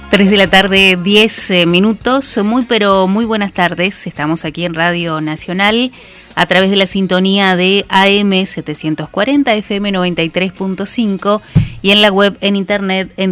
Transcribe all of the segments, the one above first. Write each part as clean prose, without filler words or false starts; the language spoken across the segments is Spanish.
3 de la tarde, 10 minutos. Muy pero muy buenas tardes. Estamos aquí en Radio Nacional a través de la sintonía de AM 740, FM 93.5 y en la web en internet en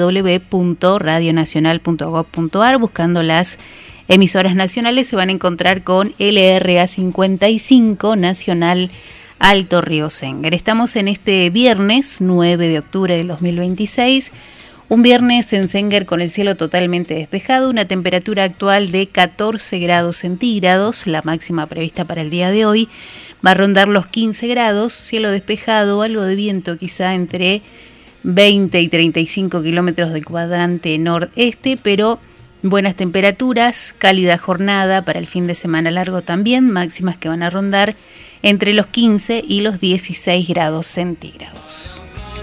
www.radionacional.gov.ar. Buscando las emisoras nacionales se van a encontrar con LRA 55 Nacional Alto Río Senguer. Estamos en este viernes 9 de octubre del 2026. Un viernes en Senguer con el cielo totalmente despejado, una temperatura actual de 14 grados centígrados, la máxima prevista para el día de hoy va a rondar los 15 grados, cielo despejado, algo de viento quizá entre 20 y 35 kilómetros del cuadrante nordeste, pero buenas temperaturas, cálida jornada para el fin de semana largo también, máximas que van a rondar entre los 15 y los 16 grados centígrados.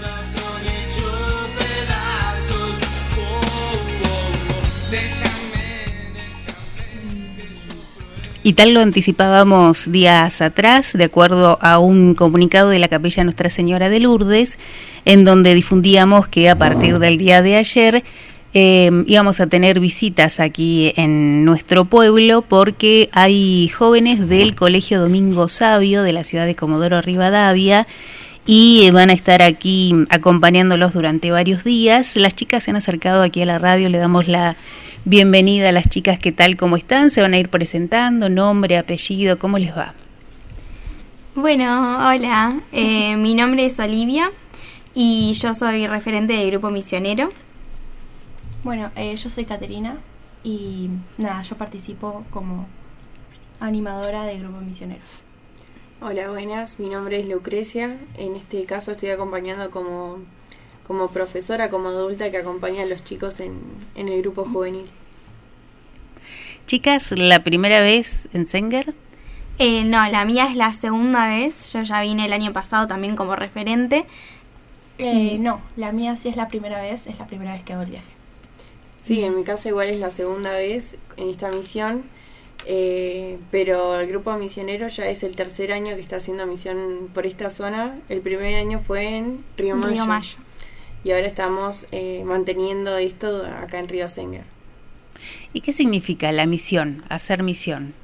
Y tal lo anticipábamos días atrás, de acuerdo a un comunicado de la Capilla Nuestra Señora de Lourdes, en donde difundíamos que a partir del día de ayer íbamos a tener visitas aquí en nuestro pueblo, porque hay jóvenes del Colegio Domingo Sabio de la ciudad de Comodoro Rivadavia y van a estar aquí acompañándolos durante varios días. Las chicas se han acercado aquí a la radio, le damos la bienvenida a las chicas. ¿Qué tal? ¿Cómo están? Se van a ir presentando, nombre, apellido, ¿cómo les va? Bueno, hola, mi nombre es Olivia y yo soy referente del Grupo Misionero. Bueno, yo soy Caterina y nada, yo participo como animadora del Grupo Misionero. Hola, buenas, mi nombre es Lucrecia, en este caso estoy acompañando como profesora, como adulta que acompaña a los chicos en el grupo juvenil. Chicas, ¿la primera vez en Senguer? No, la mía es la segunda vez, yo ya vine el año pasado también como referente. No, la mía sí es la primera vez que hago el viaje. Sí, en mi caso igual es la segunda vez en esta misión, pero el grupo misionero ya es el tercer año que está haciendo misión por esta zona. El primer año fue en Río Mayo. Y ahora estamos manteniendo esto acá en Río Senguer. ¿Y qué significa la misión, hacer misión?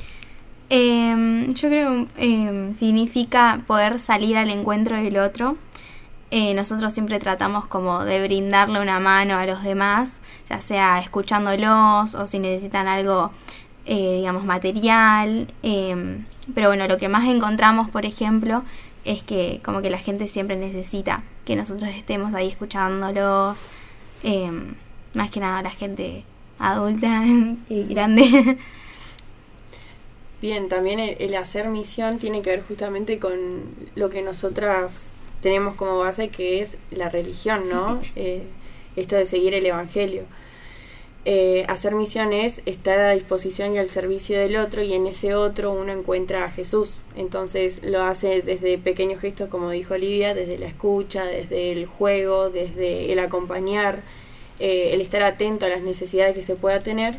Yo creo que significa poder salir al encuentro del otro. Nosotros siempre tratamos como de brindarle una mano a los demás, ya sea escuchándolos o si necesitan algo, digamos, material. Pero bueno, lo que más encontramos, por ejemplo, es que como que la gente siempre necesita que nosotros estemos ahí escuchándolos, más que nada la gente adulta y grande. Bien, también el hacer misión tiene que ver justamente con lo que nosotras tenemos como base, que es la religión, ¿no? Esto de seguir el evangelio. Hacer misión es estar a disposición y al servicio del otro, y en ese otro uno encuentra a Jesús. Entonces lo hace desde pequeños gestos, como dijo Olivia, desde la escucha, desde el juego, desde el acompañar, el estar atento a las necesidades que se pueda tener.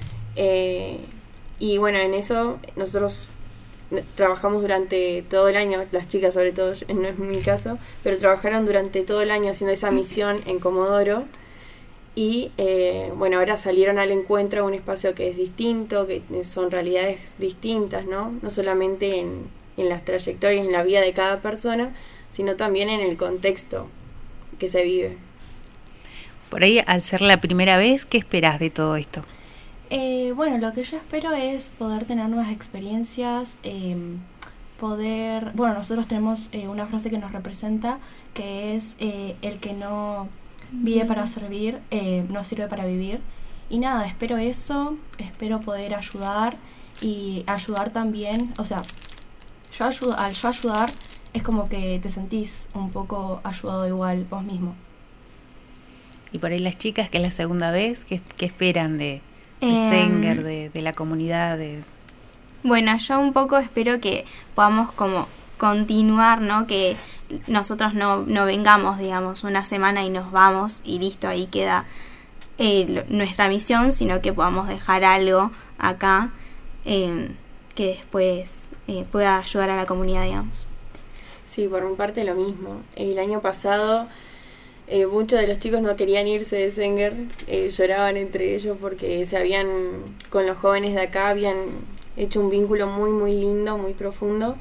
Y bueno, en eso nosotros trabajamos durante todo el año, las chicas sobre todo, no es mi caso, pero trabajaron durante todo el año haciendo esa misión en Comodoro. Y bueno, ahora salieron al encuentro a un espacio que es distinto, que son realidades distintas, ¿no? No solamente en las trayectorias, en la vida de cada persona, sino también en el contexto que se vive. Por ahí, al ser la primera vez, ¿qué esperás de todo esto? Bueno, lo que yo espero es poder tener nuevas experiencias, bueno, nosotros tenemos una frase que nos representa, que es el que no vive para servir, no sirve para vivir. Y nada, espero eso, espero poder ayudar y ayudar también. O sea, al yo ayudar es como que te sentís un poco ayudado igual vos mismo. Y por ahí las chicas, que es la segunda vez, ¿qué esperan de Senguer, de la comunidad? Bueno, yo un poco espero que podamos como continuar, ¿no? Que nosotros no vengamos, digamos, una semana y nos vamos y listo, ahí queda nuestra misión, sino que podamos dejar algo acá que después pueda ayudar a la comunidad, digamos. Sí, por mi parte lo mismo. El año pasado Muchos de los chicos no querían irse de Senger, lloraban entre ellos porque con los jóvenes de acá habían hecho un vínculo muy muy lindo, muy profundo.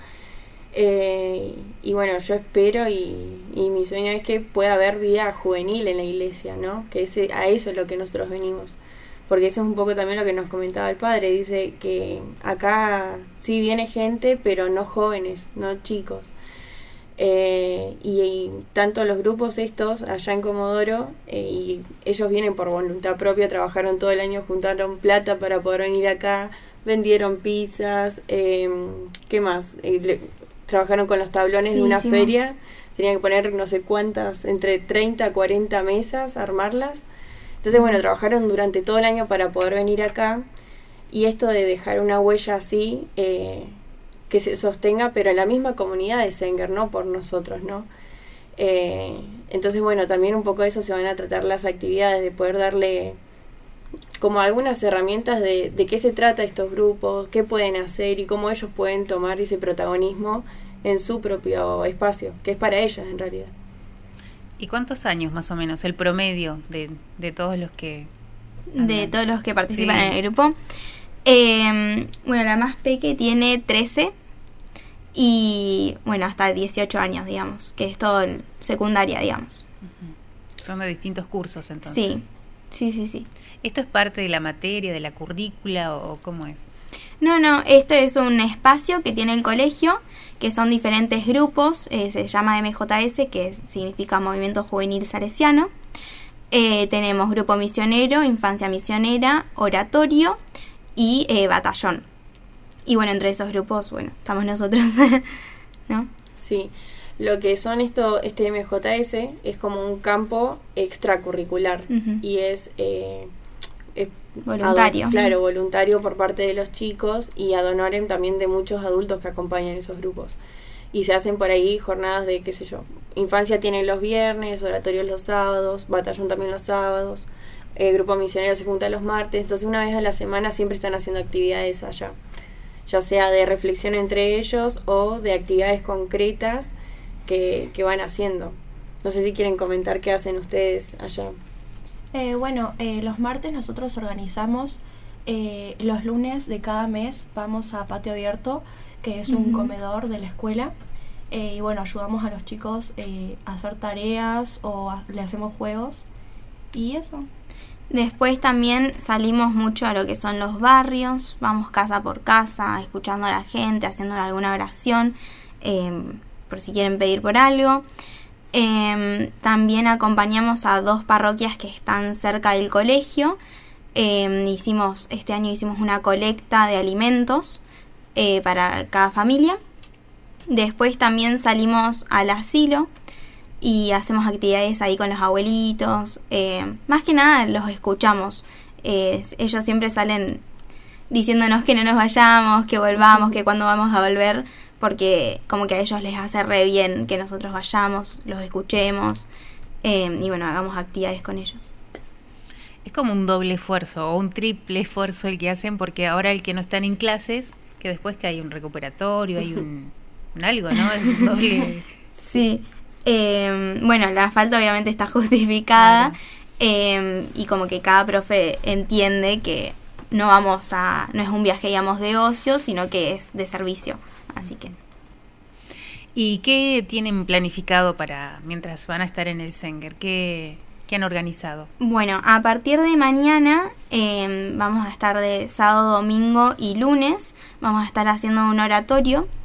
Y bueno, yo espero y mi sueño es que pueda haber vida juvenil en la iglesia, ¿no? Que a eso es lo que nosotros venimos. Porque eso es un poco también lo que nos comentaba el padre. Dice que acá sí viene gente, pero no jóvenes, no chicos. Y tanto los grupos estos allá en Comodoro, y ellos vienen por voluntad propia, trabajaron todo el año, juntaron plata para poder venir acá, vendieron pizzas, ¿qué más? Trabajaron con los tablones de una feria, tenían que poner no sé cuántas, entre 30 a 40 mesas, armarlas. Entonces, bueno, trabajaron durante todo el año para poder venir acá, y esto de dejar una huella así, que se sostenga, pero en la misma comunidad de Senger, no por nosotros, ¿no? Entonces, bueno, también un poco de eso se van a tratar las actividades, de poder darle como algunas herramientas de qué se trata estos grupos, qué pueden hacer y cómo ellos pueden tomar ese protagonismo en su propio espacio, que es para ellos en realidad. ¿Y cuántos años más o menos, el promedio de todos los que... De todos los que participan en el grupo? Bueno, la más peque tiene 13 y bueno, hasta 18 años, digamos, que es todo secundaria, digamos. Son de distintos cursos entonces. Sí. ¿Esto es parte de la materia, de la currícula o cómo es? No, esto es un espacio que tiene el colegio, que son diferentes grupos, se llama MJS, que significa Movimiento Juvenil Salesiano. Tenemos grupo misionero, infancia misionera, oratorio y batallón. Y bueno, entre esos grupos, bueno, estamos nosotros, ¿no? Sí, lo que son este MJS es como un campo extracurricular y es voluntario. Voluntario por parte de los chicos y ad honorem también de muchos adultos que acompañan esos grupos. Y se hacen por ahí jornadas de, qué sé yo, infancia tiene los viernes, oratorio los sábados, batallón también los sábados, grupo misionero se junta los martes, entonces una vez a la semana siempre están haciendo actividades allá, ya sea de reflexión entre ellos o de actividades concretas que van haciendo. No sé si quieren comentar qué hacen ustedes allá. Los martes nosotros organizamos, los lunes de cada mes vamos a Patio Abierto, que es un comedor de la escuela, y bueno, ayudamos a los chicos a hacer tareas o le hacemos juegos y eso. Después también salimos mucho a lo que son los barrios, vamos casa por casa, escuchando a la gente, haciendo alguna oración, por si quieren pedir por algo. También acompañamos a 2 parroquias que están cerca del colegio. Este año hicimos una colecta de alimentos para cada familia. Después también salimos al asilo y hacemos actividades ahí con los abuelitos. Más que nada los escuchamos. Ellos siempre salen diciéndonos que no nos vayamos, que volvamos, que cuándo vamos a volver, porque como que a ellos les hace re bien que nosotros vayamos, los escuchemos y bueno, hagamos actividades con ellos. Es como un doble esfuerzo o un triple esfuerzo el que hacen, porque ahora el que no están en clases, que después que hay un recuperatorio, hay un algo, ¿no? Es un doble... Sí. Bueno, la falta obviamente está justificada, y como que cada profe entiende que no es un viaje, digamos, de ocio, sino que es de servicio. Así que. ¿Y qué tienen planificado para mientras van a estar en el Senger? ¿Qué han organizado? Bueno, a partir de mañana vamos a estar de sábado, domingo y lunes. Vamos a estar haciendo un oratorio